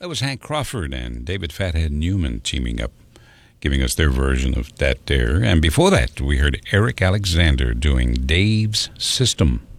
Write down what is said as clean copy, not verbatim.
That was Hank Crawford and David Fathead Newman teaming up, giving us their version of that there. And before that, we heard Eric Alexander doing Dave's System.